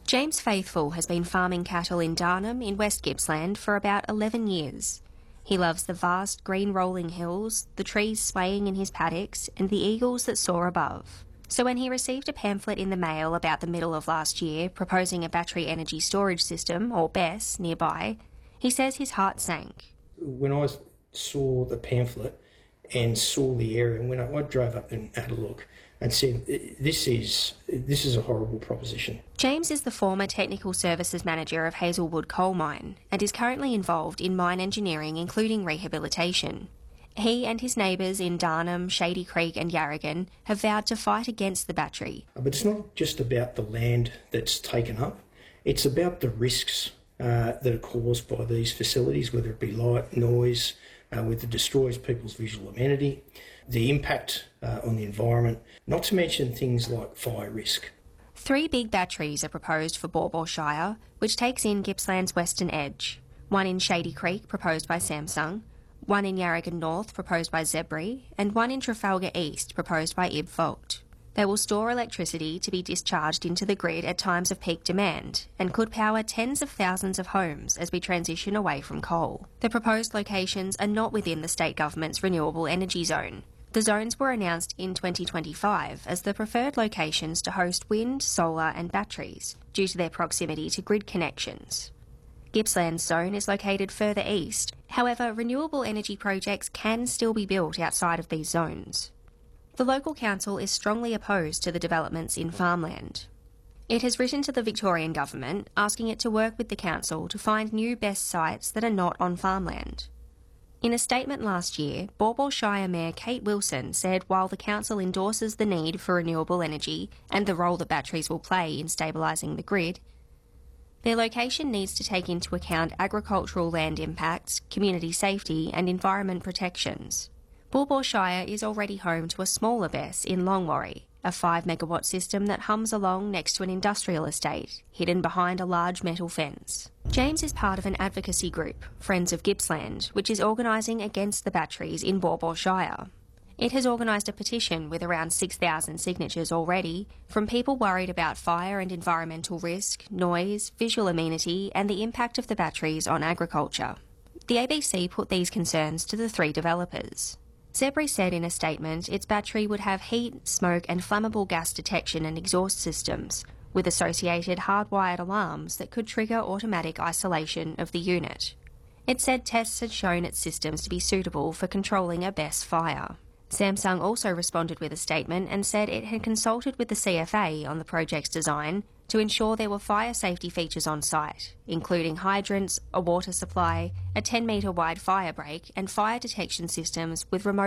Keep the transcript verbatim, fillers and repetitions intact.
James Faithfull has been farming cattle in Darnham in West Gippsland for about eleven years. He loves the vast green rolling hills, the trees swaying in his paddocks, and the eagles that soar above. So when he received a pamphlet in the mail about the middle of last year proposing a battery energy storage system, or B E S, nearby, he says his heart sank. When I saw the pamphlet and saw the area, and when I, I drove up and had a look and said, this is, this is a horrible proposition. James is the former Technical Services Manager of Hazelwood Coal Mine and is currently involved in mine engineering, including rehabilitation. He and his neighbours in Darnham, Shady Creek and Yarragon have vowed to fight against the battery. But it's not just about the land that's taken up, it's about the risks uh, that are caused by these facilities, whether it be light, noise, uh, whether it destroys people's visual amenity, the impact uh, on the environment, not to mention things like fire risk. Three big batteries are proposed for Baw Baw Shire, which takes in Gippsland's western edge. One in Shady Creek, proposed by Samsung, one in Yarragon North, proposed by Zebri, and one in Trafalgar East, proposed by I B Volt. They will store electricity to be discharged into the grid at times of peak demand and could power tens of thousands of homes as we transition away from coal. The proposed locations are not within the state government's renewable energy zone. The zones were announced in twenty twenty-five as the preferred locations to host wind, solar and batteries due to their proximity to grid connections. Gippsland's zone is located further east. However, renewable energy projects can still be built outside of these zones. The local council is strongly opposed to the developments in farmland. It has written to the Victorian government asking it to work with the council to find new B E S sites that are not on farmland. In a statement last year, Baw Baw Shire Mayor Kate Wilson said while the council endorses the need for renewable energy and the role that batteries will play in stabilising the grid, their location needs to take into account agricultural land impacts, community safety and environment protections. Baw Baw Shire is already home to a smaller B E S in Longwarry, a five megawatt system that hums along next to an industrial estate, hidden behind a large metal fence. James is part of an advocacy group, Friends of Gippsland, which is organising against the batteries in Baw Baw Shire. It has organised a petition with around six thousand signatures already from people worried about fire and environmental risk, noise, visual amenity and the impact of the batteries on agriculture. The A B C put these concerns to the three developers. Zebri said in a statement its battery would have heat, smoke and flammable gas detection and exhaust systems, with associated hardwired alarms that could trigger automatic isolation of the unit. It said tests had shown its systems to be suitable for controlling a B E S fire. Samsung also responded with a statement and said it had consulted with the C F A on the project's design to ensure there were fire safety features on site, including hydrants, a water supply, a ten metre wide fire break and fire detection systems with remote